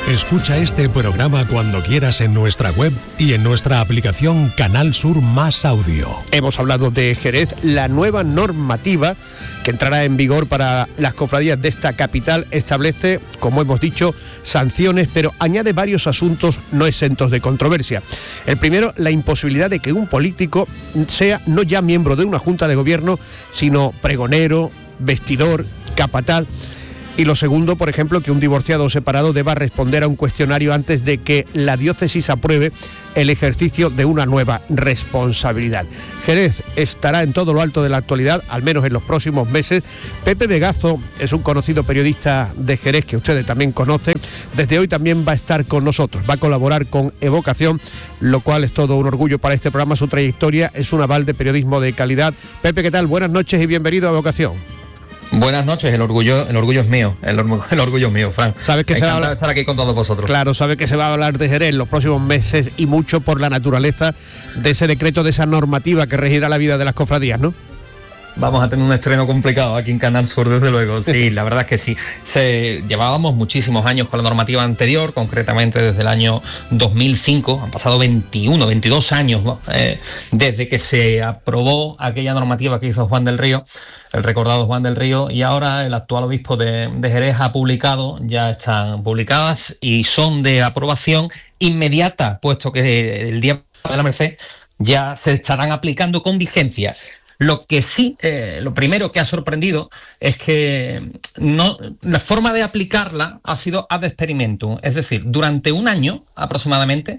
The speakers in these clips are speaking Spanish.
Escucha este programa cuando quieras en nuestra web y en nuestra aplicación Canal Sur Más Audio. Hemos hablado de Jerez, la nueva normativa que entrará en vigor para las cofradías de esta capital establece, como hemos dicho, sanciones, pero añade varios asuntos no exentos de controversia. El primero, la imposibilidad de que un político sea no ya miembro de una junta de gobierno, sino pregonero, vestidor, capataz. Y lo segundo, por ejemplo, que un divorciado o separado deba responder a un cuestionario antes de que la diócesis apruebe el ejercicio de una nueva responsabilidad. Jerez estará en todo lo alto de la actualidad, al menos en los próximos meses. Pepe Vegazo es un conocido periodista de Jerez que ustedes también conocen. Desde hoy también va a estar con nosotros, va a colaborar con Evocación, lo cual es todo un orgullo para este programa. Su trayectoria es un aval de periodismo de calidad. Pepe, ¿qué tal? Buenas noches y bienvenido a Evocación. Buenas noches, el orgullo es mío, el orgullo es mío, Fran. Sabes que se va a hablar, estar aquí con todos vosotros. Claro, sabe que se va a hablar de Jerez en los próximos meses y mucho por la naturaleza de ese decreto, de esa normativa que regirá la vida de las cofradías, ¿no? Vamos a tener un estreno complicado aquí en Canal Sur, desde luego. Sí, la verdad es que sí. Llevábamos muchísimos años con la normativa anterior, concretamente desde el año 2005. Han pasado 22 años, ¿no? Desde que se aprobó aquella normativa que hizo Juan del Río, el recordado Juan del Río, y ahora el actual obispo de Jerez ha publicado, ya están publicadas y son de aprobación inmediata, puesto que el día de la Merced ya se estarán aplicando con vigencia. Lo que sí, lo primero que ha sorprendido es que la forma de aplicarla ha sido ad experimentum, es decir, durante un año, aproximadamente,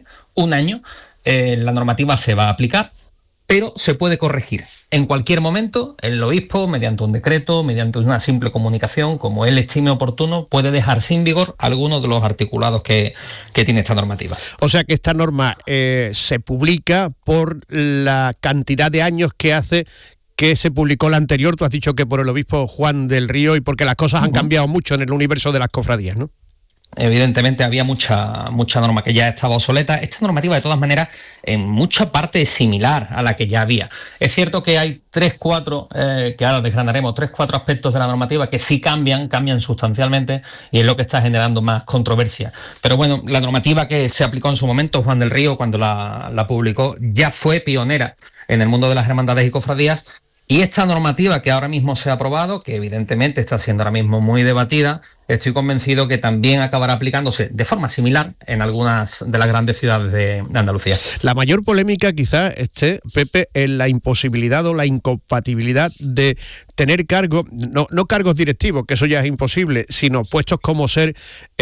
la normativa se va a aplicar, pero se puede corregir. En cualquier momento, el obispo, mediante un decreto, mediante una simple comunicación, como él estime oportuno, puede dejar sin vigor algunos de los articulados que tiene esta normativa. O sea que esta norma se publica por la cantidad de años que hace que se publicó la anterior. Tú has dicho que por el obispo Juan del Río y porque las cosas han cambiado mucho en el universo de las cofradías, ¿no? Evidentemente había mucha norma que ya estaba obsoleta. Esta normativa, de todas maneras, en mucha parte es similar a la que ya había. Es cierto que hay 3-4, que ahora desgranaremos, 3-4 aspectos de la normativa que sí cambian sustancialmente, y es lo que está generando más controversia. Pero bueno, la normativa que se aplicó en su momento, Juan del Río, cuando la publicó, ya fue pionera en el mundo de las hermandades y cofradías. Y esta normativa que ahora mismo se ha aprobado, que evidentemente está siendo ahora mismo muy debatida, estoy convencido que también acabará aplicándose de forma similar en algunas de las grandes ciudades de Andalucía. La mayor polémica quizás esté, Pepe, en la imposibilidad o la incompatibilidad de tener cargos, no cargos directivos, que eso ya es imposible, sino puestos como ser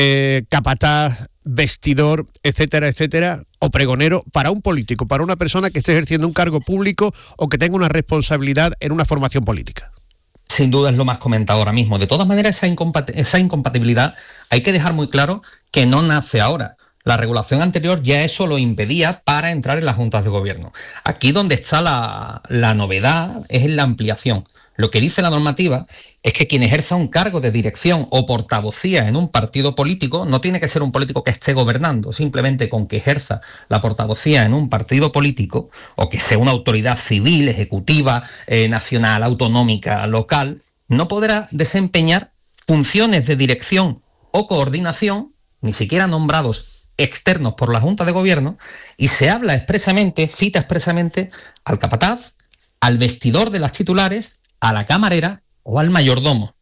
capataz, vestidor, etcétera, etcétera, o pregonero para un político, para una persona que esté ejerciendo un cargo público o que tenga una responsabilidad en una formación política. Sin duda es lo más comentado ahora mismo. De todas maneras, esa incompatibilidad hay que dejar muy claro que no nace ahora. La regulación anterior ya eso lo impedía para entrar en las juntas de gobierno. Aquí donde está la novedad es en la ampliación. Lo que dice la normativa es que quien ejerza un cargo de dirección o portavocía en un partido político no tiene que ser un político que esté gobernando, simplemente con que ejerza la portavocía en un partido político o que sea una autoridad civil, ejecutiva, nacional, autonómica, local, no podrá desempeñar funciones de dirección o coordinación, ni siquiera nombrados externos por la Junta de Gobierno, y se habla expresamente, cita expresamente al capataz, al vestidor de las titulares, a la camarera o al mayordomo.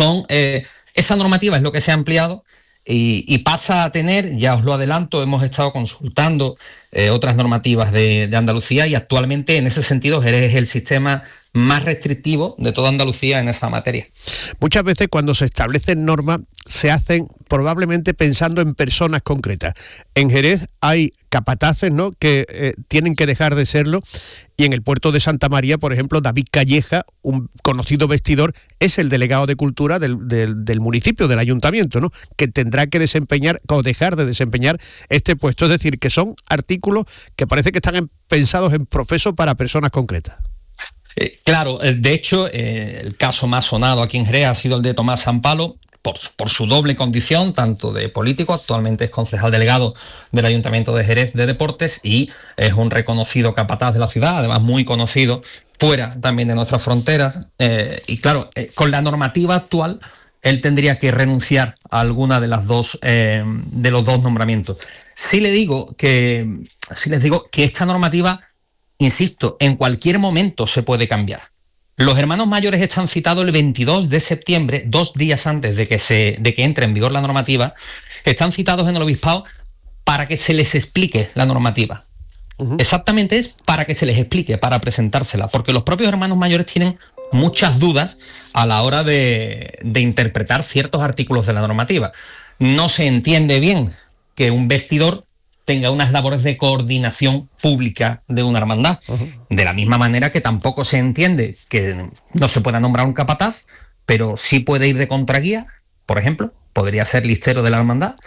Esa normativa es lo que se ha ampliado y pasa a tener, ya os lo adelanto, hemos estado consultando otras normativas de Andalucía, y actualmente en ese sentido Jerez es el sistema más restrictivo de toda Andalucía en esa materia. Muchas veces cuando se establecen normas se hacen probablemente pensando en personas concretas. En Jerez hay capataces, ¿no?, que tienen que dejar de serlo, y en el puerto de Santa María, por ejemplo, David Calleja, un conocido vestidor, es el delegado de Cultura del municipio, del ayuntamiento, ¿no?, que tendrá que desempeñar o dejar de desempeñar este puesto. Es decir, que son artículos que parece que están pensados en profeso para personas concretas. Claro, de hecho, el caso más sonado aquí en Jerez ha sido el de Tomás Sampalo, por su doble condición, tanto de político, actualmente es concejal delegado del Ayuntamiento de Jerez de Deportes, y es un reconocido capataz de la ciudad, además muy conocido fuera también de nuestras fronteras. Y claro, con la normativa actual, él tendría que renunciar a alguna de las dos de los dos nombramientos. Sí les digo que esta normativa, insisto, en cualquier momento se puede cambiar. Los hermanos mayores están citados el 22 de septiembre, 2 días antes de que entre en vigor la normativa, están citados en el obispado para que se les explique la normativa. Exactamente, es para que se les explique, para presentársela, porque los propios hermanos mayores tienen muchas dudas a la hora de interpretar ciertos artículos de la normativa. No se entiende bien que un vestidor tenga unas labores de coordinación pública de una hermandad. De la misma manera que tampoco se entiende que no se pueda nombrar un capataz, pero sí puede ir de contraguía, por ejemplo, podría ser listero de la hermandad,